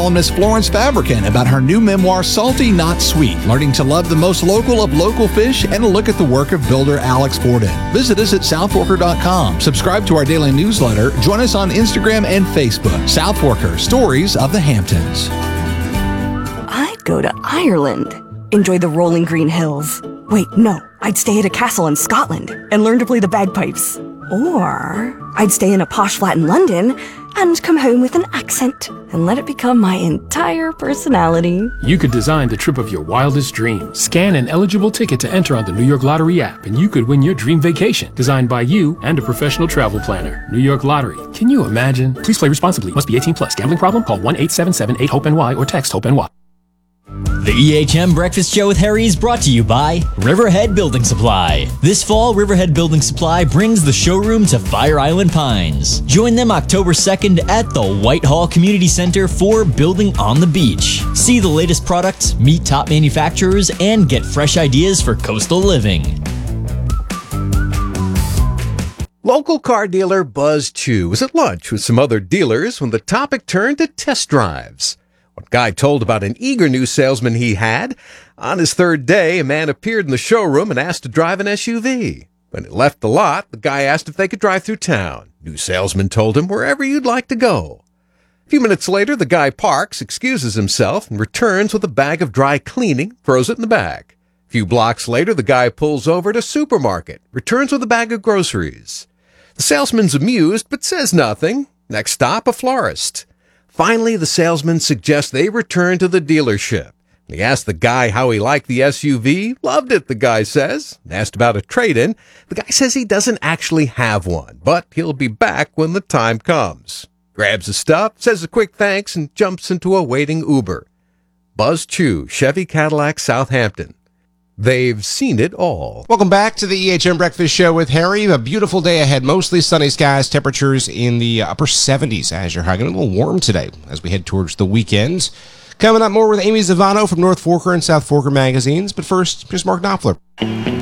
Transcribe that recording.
columnist Florence Fabricant about her new memoir, Salty Not Sweet, learning to love the most local of local fish, and a look at the work of builder Alex Borden. Visit us at southforker.com. Subscribe to our daily newsletter. Join us on Instagram and Facebook. South Forker, Stories of the Hamptons. I'd go to Ireland. Enjoy the rolling green hills. Wait, no. I'd stay at a castle in Scotland and learn to play the bagpipes. Or I'd stay in a posh flat in London and come home with an accent and let it become my entire personality. You could design the trip of your wildest dreams. Scan an eligible ticket to enter on the New York Lottery app, and you could win your dream vacation, designed by you and a professional travel planner. New York Lottery. Can you imagine? Please play responsibly. Must be 18 plus. Gambling problem? Call 1-877-8-HOPE-NY or text HOPE-NY. The EHM Breakfast Show with Harry is brought to you by Riverhead Building Supply. This fall, Riverhead Building Supply brings the showroom to Fire Island Pines. Join them October 2nd at the Whitehall Community Center for Building on the Beach. See the latest products, meet top manufacturers, and get fresh ideas for coastal living. Local car dealer Buzz Chew was at lunch with some other dealers when the topic turned to test drives. One guy told about an eager new salesman he had. On his third day, a man appeared in the showroom and asked to drive an SUV. When it left the lot, the guy asked if they could drive through town. New salesman told him wherever you'd like to go. A few minutes later, the guy parks, excuses himself, and returns with a bag of dry cleaning, throws it in the bag. A few blocks later, the guy pulls over to a supermarket, returns with a bag of groceries. The salesman's amused, but says nothing. Next stop, a florist. Finally, the salesman suggests they return to the dealership. He asked the guy how he liked the SUV. Loved it, the guy says. Asked about a trade-in. The guy says he doesn't actually have one, but he'll be back when the time comes. Grabs his stuff, says a quick thanks, and jumps into a waiting Uber. Buzz Chew, Chevy Cadillac, Southampton. They've seen it all. Welcome back to the EHM Breakfast Show with Harry. A beautiful day ahead, mostly sunny skies, temperatures in the upper 70s as you're hugging. A little warm today as we head towards the weekend. Coming up more with Amy Zavano from North Forker and South Forker magazines. But first, here's Mark Knopfler.